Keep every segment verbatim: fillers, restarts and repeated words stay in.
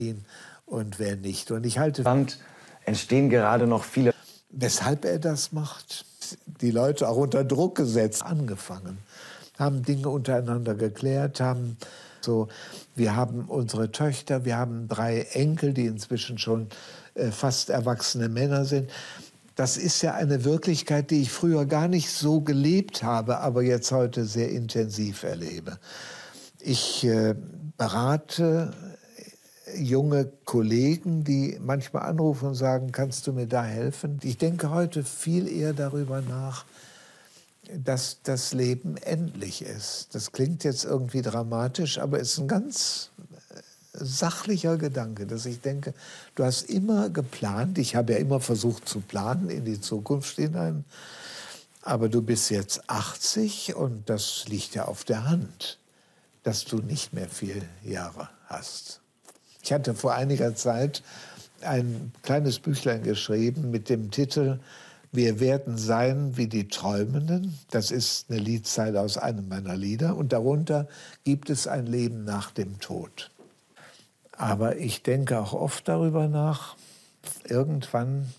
und wer nicht. Und ich halte, Land entstehen gerade noch viele. weshalb er das macht, die Leute auch unter Druck gesetzt, angefangen, haben Dinge untereinander geklärt, haben so, wir haben unsere Töchter, wir haben drei Enkel, die inzwischen schon äh, fast erwachsene Männer sind. Das ist ja eine Wirklichkeit, die ich früher gar nicht so gelebt habe, aber jetzt heute sehr intensiv erlebe. Ich äh, berate junge Kollegen, die manchmal anrufen und sagen, kannst du mir da helfen? Ich denke heute viel eher darüber nach, dass das Leben endlich ist. Das klingt jetzt irgendwie dramatisch, aber es ist ein ganz sachlicher Gedanke, dass ich denke, du hast immer geplant, ich habe ja immer versucht zu planen in die Zukunft hinein, aber du bist jetzt achtzig und das liegt ja auf der Hand, dass du nicht mehr viele Jahre hast. Ich hatte vor einiger Zeit ein kleines Büchlein geschrieben mit dem Titel Wir werden sein wie die Träumenden. Das ist eine Liedzeile aus einem meiner Lieder. Und darunter gibt es ein Leben nach dem Tod. Aber ich denke auch oft darüber nach, irgendwann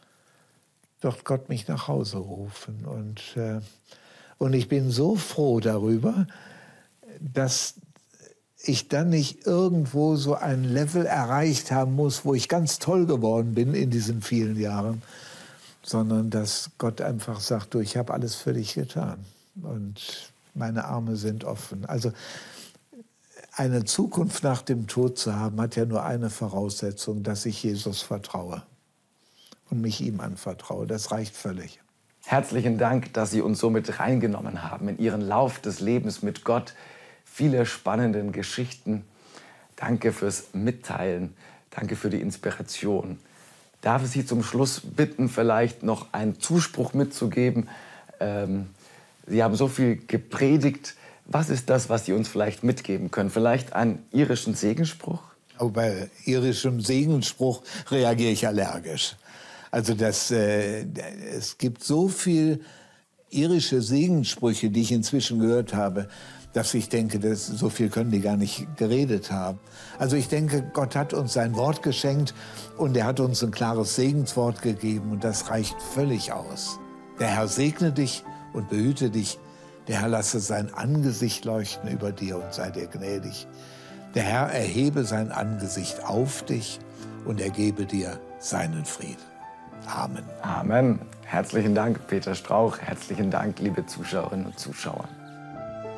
wird Gott mich nach Hause rufen. Und, äh, und ich bin so froh darüber, dass ich dann nicht irgendwo so ein Level erreicht haben muss, wo ich ganz toll geworden bin in diesen vielen Jahren, sondern dass Gott einfach sagt, du, ich habe alles für dich getan und meine Arme sind offen. Also eine Zukunft nach dem Tod zu haben, hat ja nur eine Voraussetzung, dass ich Jesus vertraue und mich ihm anvertraue. Das reicht völlig. Herzlichen Dank, dass Sie uns so mit reingenommen haben in Ihren Lauf des Lebens mit Gott. Viele spannende Geschichten. Danke fürs Mitteilen. Danke für die Inspiration. Darf ich Sie zum Schluss bitten, vielleicht noch einen Zuspruch mitzugeben? Ähm, Sie haben so viel gepredigt. Was ist das, was Sie uns vielleicht mitgeben können? Vielleicht einen irischen Segensspruch? Aber bei irischem Segensspruch reagiere ich allergisch. Also das, äh, es gibt so viel irische Segenssprüche, die ich inzwischen gehört habe, dass ich denke, dass so viel können die gar nicht geredet haben. Also ich denke, Gott hat uns sein Wort geschenkt und er hat uns ein klares Segenswort gegeben und das reicht völlig aus. Der Herr segne dich und behüte dich. Der Herr lasse sein Angesicht leuchten über dir und sei dir gnädig. Der Herr erhebe sein Angesicht auf dich und er gebe dir seinen Frieden. Amen. Amen. Herzlichen Dank, Peter Strauch. Herzlichen Dank, liebe Zuschauerinnen und Zuschauer.